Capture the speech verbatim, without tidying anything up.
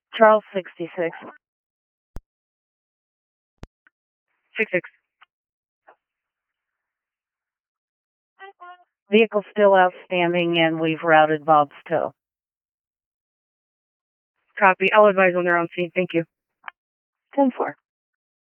Charles sixty-six. Six six. Vehicle still outstanding, and we've routed Bob's tow. Copy. I'll advise when they're on scene. Thank you. ten four.